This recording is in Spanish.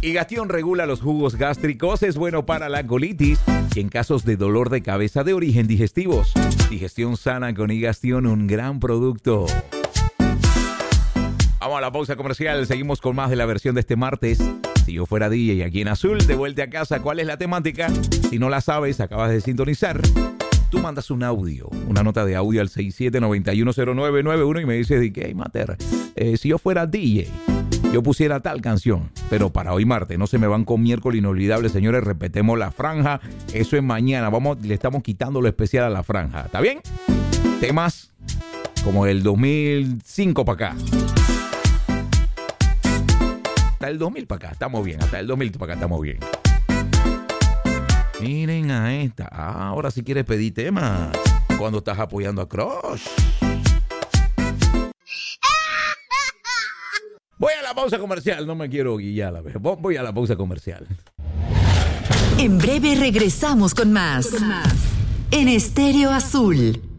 Higastión regula los jugos gástricos, es bueno para la colitis y en casos de dolor de cabeza de origen digestivos. Digestión sana con Higastión, un gran producto. Vamos a la pausa comercial, seguimos con más de la versión de este martes. Si yo fuera DJ aquí en Azul, de vuelta a casa, ¿cuál es la temática? Si no la sabes, acabas de sintonizar. Tú mandas un audio, una nota de audio al 67910991 y me dices, hey, Mater, si yo fuera DJ, yo pusiera tal canción, pero para hoy martes, no se me van con miércoles inolvidable, señores, repetemos la franja, eso es mañana, le estamos quitando lo especial a la franja, ¿está bien? Temas como el 2005 para acá. Hasta el 2000 para acá, estamos bien, hasta el 2000 para acá estamos bien. Miren a esta, ahora si quieres pedir temas, cuando estás apoyando a Crush. Voy a la pausa comercial, no me quiero guillar, voy a la pausa comercial. En breve regresamos con más. En Estéreo Azul.